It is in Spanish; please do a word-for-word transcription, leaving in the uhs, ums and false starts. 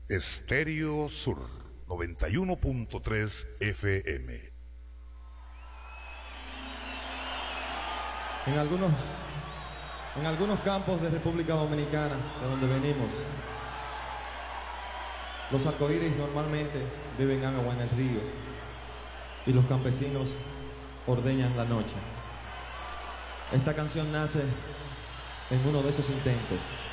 Estéreo Sur noventa y uno punto tres F M. En algunos, en algunos campos de República Dominicana, de donde venimos, los arcoíris normalmente beben agua en el río y los campesinos ordeñan la noche. Esta canción nace en uno de esos intentos.